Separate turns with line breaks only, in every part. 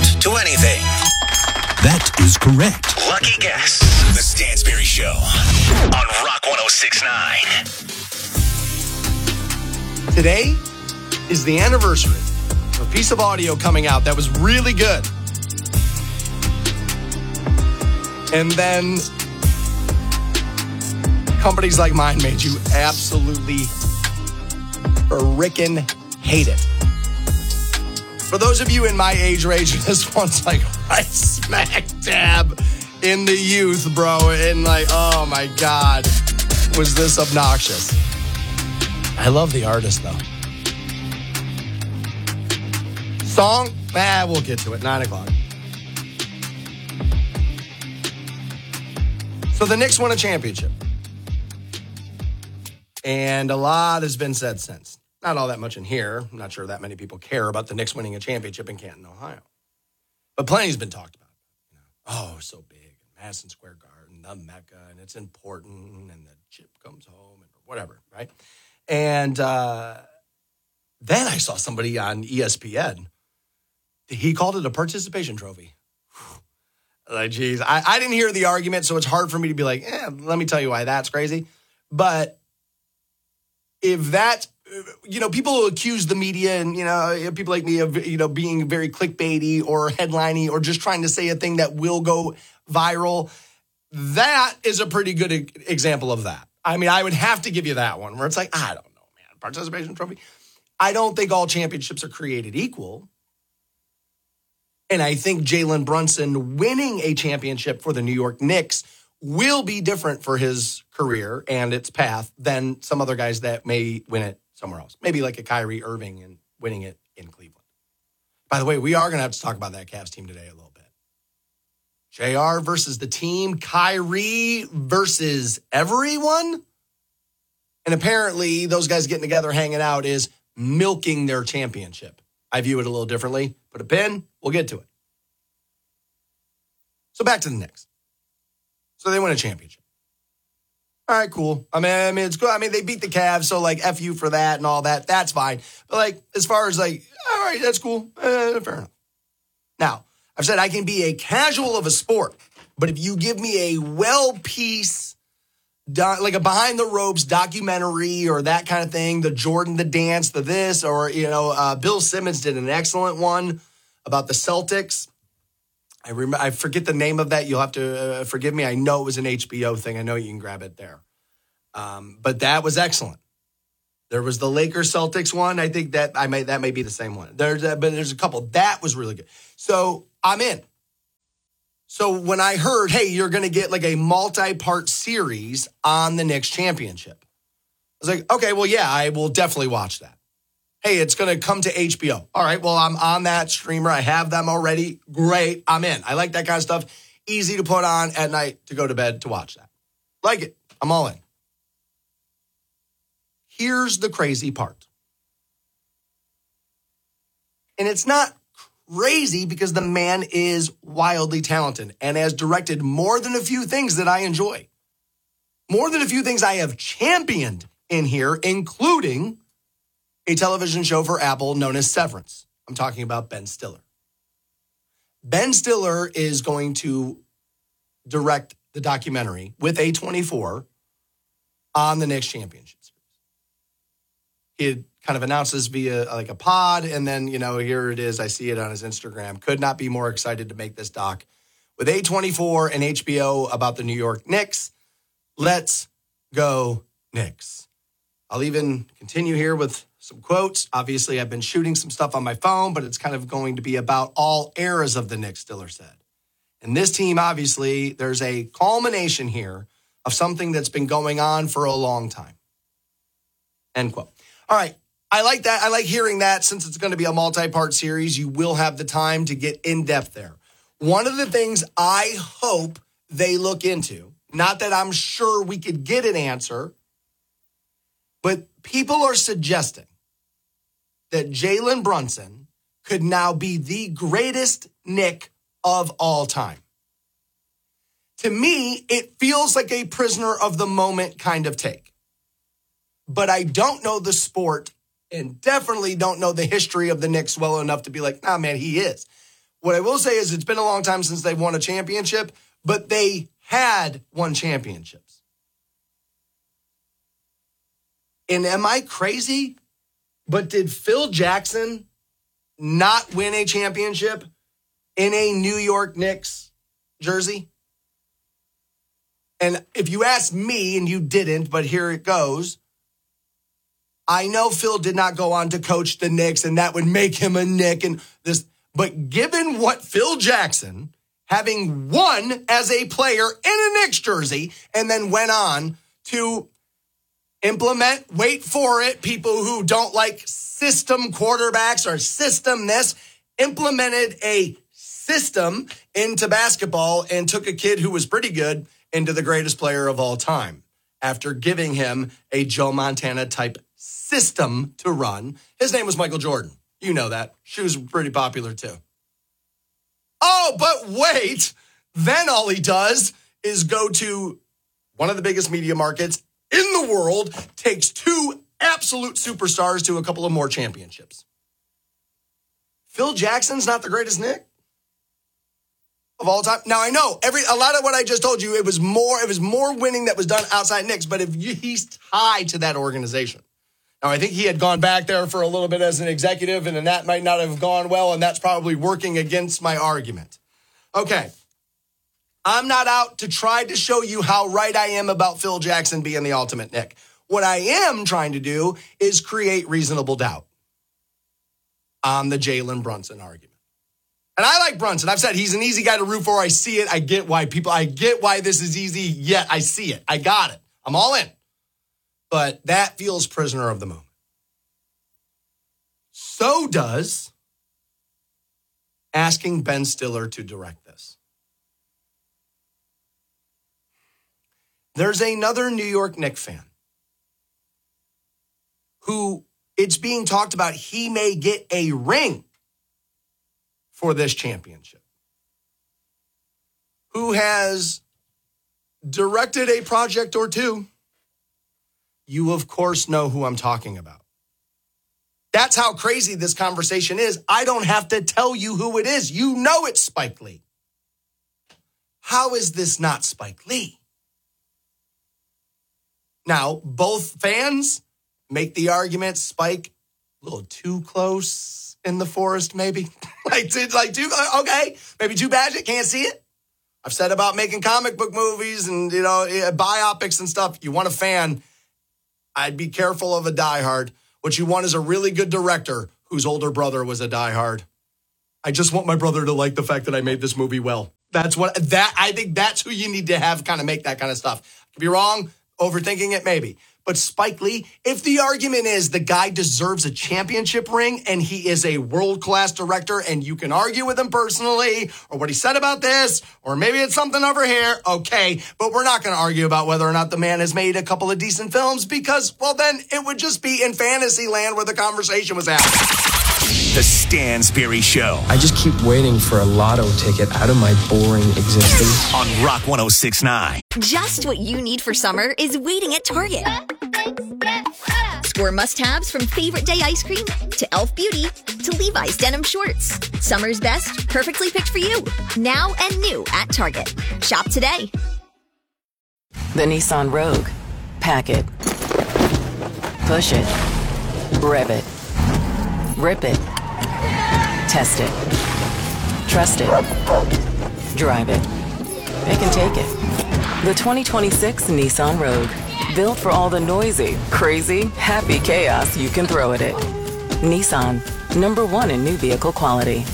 to anything.
That is correct.
Lucky guess. The Stansberry Show on Rock 106.9.
Today is the anniversary of a piece of audio coming out that was really good. And then companies like mine made you absolutely frickin' hate it. For those of you in my age range, this one's like right smack dab in the youth, bro. And like, oh my God, was this obnoxious? I love the artist, though. Song? We'll get to it. 9 o'clock. So the Knicks won a championship. And a lot has been said since. Not all that much in here. I'm not sure that many people care about the Knicks winning a championship in Canton, Ohio. But plenty's been talked about. You know, oh, so big. Madison Square Garden, the Mecca, and it's important, and the chip comes home, and whatever, right? And then I saw somebody on ESPN. He called it a participation trophy. Like, geez, I didn't hear the argument, so it's hard for me to be like, let me tell you why that's crazy. But if that, people who accuse the media and, people like me of, being very clickbaity or headliney or just trying to say a thing that will go viral, that is a pretty good example of that. I mean, I would have to give you that one where it's like, I don't know, man, participation trophy. I don't think all championships are created equal. And I think Jalen Brunson winning a championship for the New York Knicks will be different for his career and its path than some other guys that may win it somewhere else. Maybe like a Kyrie Irving and winning it in Cleveland. By the way, we are going to have to talk about that Cavs team today a little bit. JR versus the team, Kyrie versus everyone. And apparently those guys getting together, hanging out is milking their championship. I view it a little differently. Put a pin, we'll get to it. So back to the Knicks. So they win a championship. All right, cool. I mean, it's good. I mean, they beat the Cavs, so like, F you for that and all that. That's fine. But like, as far as like, all right, that's cool. Fair enough. Now, I've said I can be a casual of a sport, but if you give me a well-piece, like a behind the ropes documentary or that kind of thing, the Jordan, the dance, the this, or, Bill Simmons did an excellent one about the Celtics. I forget the name of that. You'll have to forgive me. I know it was an HBO thing. I know you can grab it there. But that was excellent. There was the Lakers Celtics one. I think that may be the same one. But there's a couple. That was really good. So I'm in. So when I heard, hey, you're going to get like a multi-part series on the Knicks championship, I was like, okay, well, yeah, I will definitely watch that. Hey, it's going to come to HBO. All right, well, I'm on that streamer. I have them already. Great, I'm in. I like that kind of stuff. Easy to put on at night to go to bed to watch that. Like it. I'm all in. Here's the crazy part. And it's not crazy because the man is wildly talented and has directed more than a few things that I enjoy. More than a few things I have championed in here, including a television show for Apple known as Severance. I'm talking about Ben Stiller. Ben Stiller is going to direct the documentary with A24 on the Knicks championship series. He kind of announces via like a pod, and then, here it is. I see it on his Instagram. Could not be more excited to make this doc with A24 and HBO about the New York Knicks. Let's go Knicks. I'll even continue here with some quotes. Obviously, I've been shooting some stuff on my phone, but it's kind of going to be about all eras of the Knicks, Stiller said. And this team, obviously, there's a culmination here of something that's been going on for a long time. End quote. All right. I like that. I like hearing that. Since it's going to be a multi-part series, you will have the time to get in depth there. One of the things I hope they look into, not that I'm sure we could get an answer, but people are suggesting that Jalen Brunson could now be the greatest Knick of all time. To me, it feels like a prisoner of the moment kind of take. But I don't know the sport and definitely don't know the history of the Knicks well enough to be like, nah, man, he is. What I will say is it's been a long time since they've won a championship, but they had won championships. And am I crazy? But did Phil Jackson not win a championship in a New York Knicks jersey? And if you ask me, and you didn't, but here it goes, I know Phil did not go on to coach the Knicks, and that would make him a Knick. And this, but given what Phil Jackson, having won as a player in a Knicks jersey, and then went on to implement, wait for it, people who don't like system quarterbacks or system this, implemented a system into basketball and took a kid who was pretty good into the greatest player of all time after giving him a Joe Montana type system to run. His name was Michael Jordan. You know that. She was pretty popular too. Oh, but wait. Then all he does is go to one of the biggest media markets in the world, takes two absolute superstars to a couple of more championships. Phil Jackson's not the greatest Knick of all time. Now I know a lot of what I just told you, it was more winning that was done outside Knicks, but he's tied to that organization. Now I think he had gone back there for a little bit as an executive, and that might not have gone well, and that's probably working against my argument. Okay. I'm not out to try to show you how right I am about Phil Jackson being the ultimate Knick. What I am trying to do is create reasonable doubt on the Jalen Brunson argument. And I like Brunson. I've said he's an easy guy to root for. I see it. I get why this is easy. Yet I see it. I got it. I'm all in. But that feels prisoner of the moment. So does asking Ben Stiller to direct this. There's another New York Knicks fan who it's being talked about he may get a ring for this championship, who has directed a project or two. You, of course, know who I'm talking about. That's how crazy this conversation is. I don't have to tell you who it is. You know it's Spike Lee. How is this not Spike Lee? Now, both fans make the argument Spike a little too close in the forest, maybe. Okay, maybe too bad you can't see it. I've said about making comic book movies and, biopics and stuff. You want a fan, I'd be careful of a diehard. What you want is a really good director whose older brother was a diehard. I just want my brother to like the fact that I made this movie well. I think that's who you need to have kind of make that kind of stuff. Could be wrong, overthinking it maybe. But Spike Lee, if the argument is the guy deserves a championship ring and he is a world-class director and you can argue with him personally or what he said about this or maybe it's something over here, okay. But we're not going to argue about whether or not the man has made a couple of decent films because, well, then it would just be in fantasy land where the conversation was happening.
The Stansberry Show.
I just keep waiting for a lotto ticket out of my boring existence.
On Rock 106.9.
Just what you need for summer is waiting at Target. Score must-haves from favorite day ice cream to Elf Beauty to Levi's denim shorts. Summer's best, perfectly picked for you. Now and new at Target. Shop today.
The Nissan Rogue. Pack it. Push it. Rev it. Rip it. Test it. Trust it. Drive it. It can take it. The 2026 Nissan Rogue. Built for all the noisy, crazy, happy chaos you can throw at it. Nissan. #1 in new vehicle quality.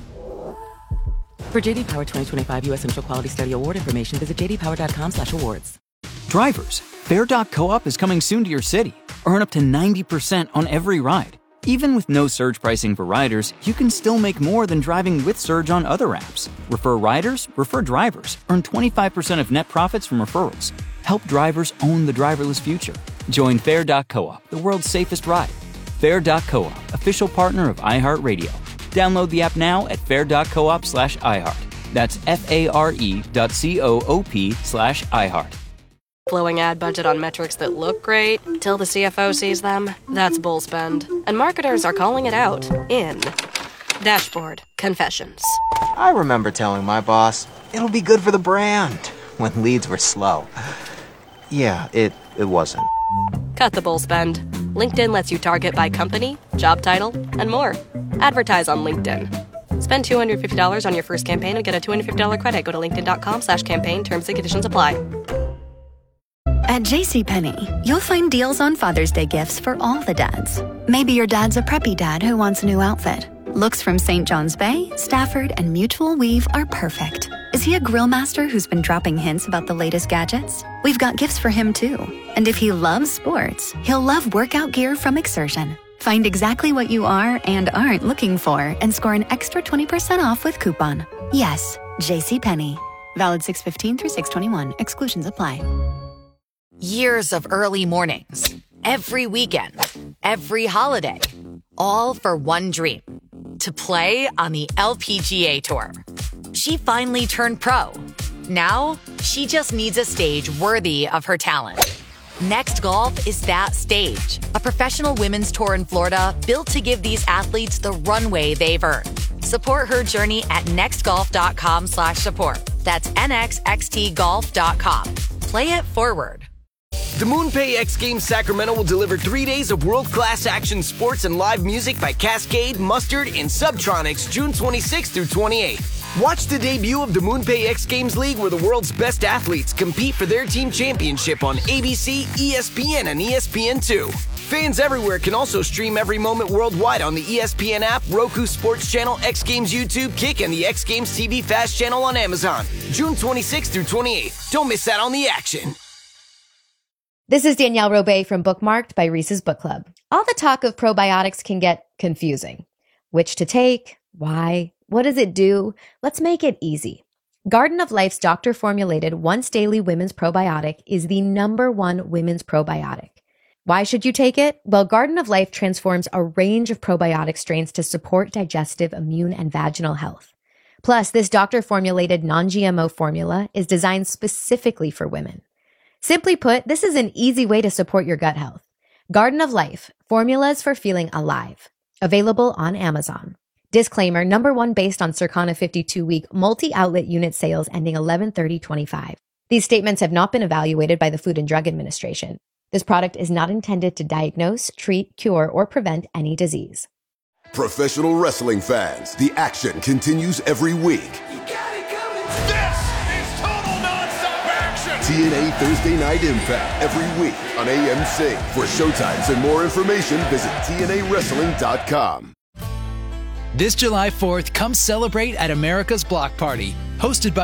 For JD Power 2025 U.S. Initial Quality Study Award information, visit jdpower.com/awards.
Drivers, Fair.coop is coming soon to your city. Earn up to 90% on every ride. Even with no surge pricing for riders, you can still make more than driving with surge on other apps. Refer riders, refer drivers. Earn 25% of net profits from referrals. Help drivers own the driverless future. Join Fair.coop, the world's safest ride. Fair.coop, official partner of iHeartRadio. Download the app now at fair.coop/iHeart. That's FARE.coop/iHeart.
Flowing ad budget on metrics that look great till the CFO sees them. That's bull spend. And marketers are calling it out in Dashboard Confessions.
I remember telling my boss, it'll be good for the brand, when leads were slow. Yeah, it wasn't.
Cut the bull spend. LinkedIn lets you target by company, job title, and more. Advertise on LinkedIn. Spend $250 on your first campaign and get a $250 credit. Go to linkedin.com/campaign. Terms and conditions apply.
At JCPenney, you'll find deals on Father's Day gifts for all the dads. Maybe your dad's a preppy dad who wants a new outfit. Looks from St. John's Bay, Stafford, and Mutual Weave are perfect. Is he a grill master who's been dropping hints about the latest gadgets? We've got gifts for him too. And if he loves sports, he'll love workout gear from Exertion. Find exactly what you are and aren't looking for and score an extra 20% off with coupon. Yes, JCPenney. Valid 6/15 through 6/21. Exclusions apply.
Years of early mornings, every weekend, every holiday, all for one dream, to play on the LPGA Tour. She finally turned pro. Now, she just needs a stage worthy of her talent. Next Golf is that stage, a professional women's tour in Florida built to give these athletes the runway they've earned. Support her journey at nextgolf.com/support. That's nxxtgolf.com. Play it forward.
The MoonPay X Games Sacramento will deliver 3 days of world-class action sports and live music by Cascade, Mustard, and Subtronics June 26th through 28th. Watch the debut of the MoonPay X Games League where the world's best athletes compete for their team championship on ABC, ESPN, and ESPN2. Fans everywhere can also stream every moment worldwide on the ESPN app, Roku Sports Channel, X Games YouTube, Kick, and the X Games TV Fast Channel on Amazon. June 26th through 28th. Don't miss out on the action.
This is Danielle Robay from Bookmarked by Reese's Book Club. All the talk of probiotics can get confusing. Which to take? Why? What does it do? Let's make it easy. Garden of Life's doctor-formulated once-daily women's probiotic is the #1 women's probiotic. Why should you take it? Well, Garden of Life transforms a range of probiotic strains to support digestive, immune, and vaginal health. Plus, this doctor-formulated non-GMO formula is designed specifically for women. Simply put, this is an easy way to support your gut health. Garden of Life, formulas for feeling alive. Available on Amazon. Disclaimer, #1 based on Circana 52-week multi-outlet unit sales ending 11/30/25. These statements have not been evaluated by the Food and Drug Administration. This product is not intended to diagnose, treat, cure, or prevent any disease.
Professional wrestling fans, the action continues every week. TNA Thursday Night Impact every week on AMC. For showtimes and more information, visit TNAWrestling.com.
This July 4th, come celebrate at America's Block Party, hosted by